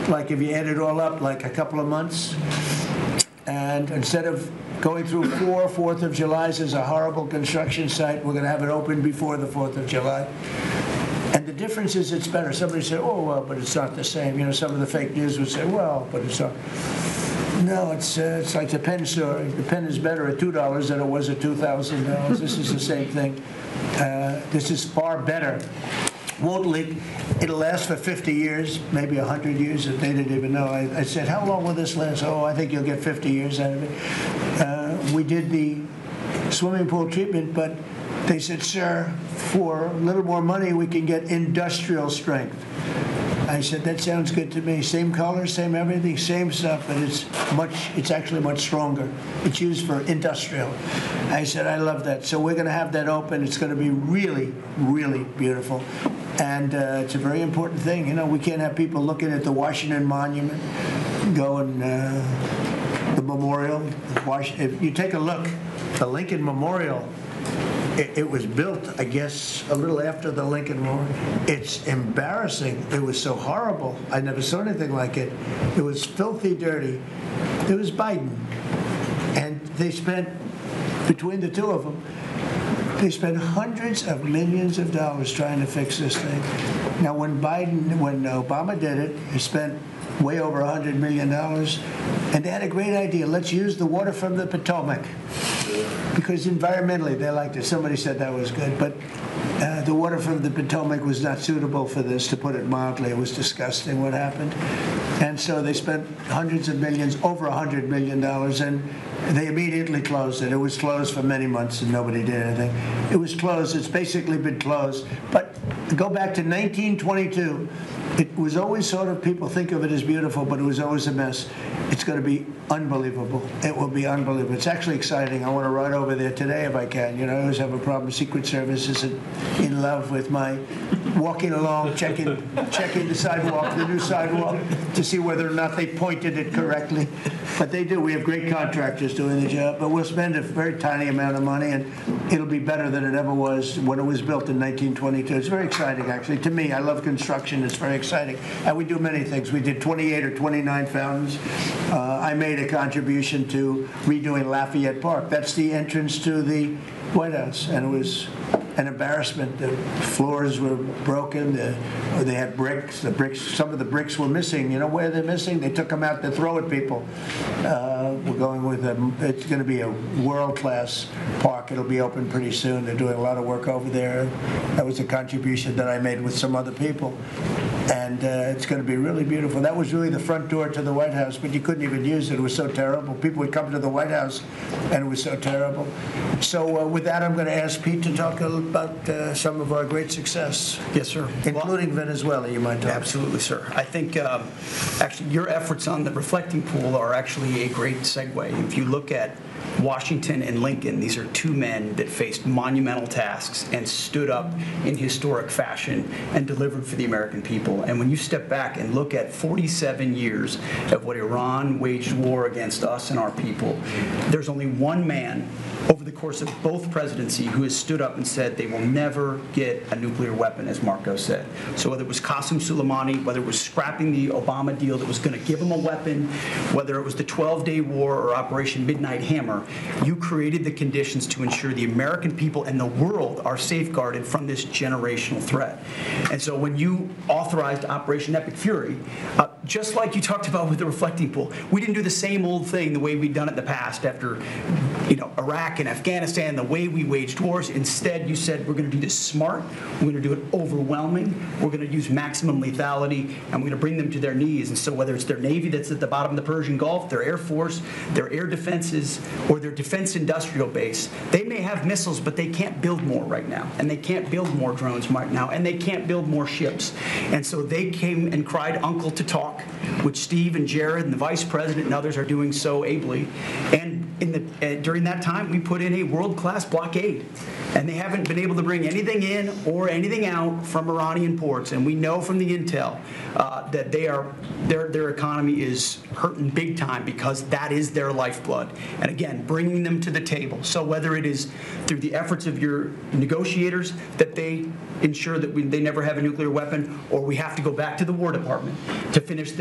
like if you add it all up, like a couple of months. And instead of going through 4th of Julys as a horrible construction site, we're going to have it open before the 4th of July. And the difference is it's better. Somebody said, oh, well, but it's not the same. You know, some of the fake news would say, well, but it's not. No, it's like the pen store. The pen is better at $2 than it was at $2,000. This is the same thing. This is far better. Won't leak. It'll last for 50 years, maybe 100 years. If they didn't even know. I said, how long will this last? Oh, I think you'll get 50 years out of it. We did the swimming pool treatment, but they said, sir, for a little more money, we can get industrial strength. I said, that sounds good to me. Same color, same everything, same stuff, but it's actually much stronger. It's used for industrial. I said, I love that. So we're going to have that open. It's going to be really, really beautiful. And it's a very important thing. You know, we can't have people looking at the Washington Monument, going, the memorial. If you take a look, the Lincoln Memorial, it was built, I guess, a little after the Lincoln Memorial. It's embarrassing. It was so horrible. I never saw anything like it. It was filthy dirty. It was Biden. And they spent, between the two of them, they spent hundreds of millions of dollars trying to fix this thing. Now, when Obama did it, he spent way over $100 million, and they had a great idea. Let's use the water from the Potomac, because environmentally they liked it. Somebody said that was good, but the water from the Potomac was not suitable for this, to put it mildly. It was disgusting what happened. And so they spent hundreds of millions, over $100 million, and they immediately closed it. It was closed for many months and nobody did anything. It was closed. It's basically been closed. But go back to 1922. It was always sort of, people think of it as beautiful, but it was always a mess. It's going to be unbelievable. It will be unbelievable. It's actually exciting. I want to ride over there today if I can. You know, I always have a problem. Secret Service isn't in love with my walking along, checking the sidewalk, the new sidewalk, to see whether or not they pointed it correctly. But they do. We have great contractors doing the job. But we'll spend a very tiny amount of money, and it'll be better than it ever was when it was built in 1922. It's very exciting, actually. To me, I love construction. It's very exciting. And we do many things. We did 28 or 29 fountains. I made a contribution to redoing Lafayette Park. That's the entrance to the White House, and it was an embarrassment. The floors were broken. They had bricks. Some of the bricks were missing. You know where they're missing? They took them out to throw at people. We're going with them. It's going to be a world-class park. It'll be open pretty soon. They're doing a lot of work over there. That was a contribution that I made with some other people. And it's going to be really beautiful. That was really the front door to the White House, but you couldn't even use it. It was so terrible. People would come to the White House, and it was so terrible. So with that, I'm going to ask Pete to talk about some of our great success. Yes, sir. Including Venezuela, you might talk. Absolutely, sir. I think actually your efforts on the reflecting pool are actually a great segue. If you look at Washington and Lincoln, these are two men that faced monumental tasks and stood up in historic fashion and delivered for the American people. And when you step back and look at 47 years of what Iran waged war against us and our people, there's only one man over the course of both presidency who has stood up and said they will never get a nuclear weapon, as Marco said. So whether it was Qasem Soleimani, whether it was scrapping the Obama deal that was going to give them a weapon, whether it was the 12-day war or Operation Midnight Hammer, you created the conditions to ensure the American people and the world are safeguarded from this generational threat. And so when you authorized Operation Epic Fury, just like you talked about with the reflecting pool, we didn't do the same old thing the way we'd done it in the past after, Iraq and Afghanistan, the way we waged wars. Instead, you said we're going to do this smart, we're going to do it overwhelming, we're going to use maximum lethality, and we're going to bring them to their knees. And so whether it's their Navy that's at the bottom of the Persian Gulf, their Air Force, their air defenses, or their defense industrial base, they may have missiles, but they can't build more right now, and they can't build more drones right now, and they can't build more ships. And so they came and cried uncle to talk, which Steve and Jared and the Vice President and others are doing so ably. And during that time, we put in a world-class blockade, and they haven't been able to bring anything in or anything out from Iranian ports. And we know from the intel that their economy is hurting big time because that is their lifeblood. And again, bringing them to the table. So whether it is through the efforts of your negotiators that they ensure that they never have a nuclear weapon, or we have to go back to the War Department to finish the